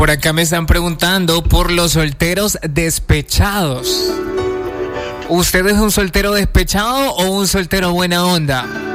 Por acá me están preguntando por los solteros despechados. ¿Usted es un soltero despechado o un soltero buena onda?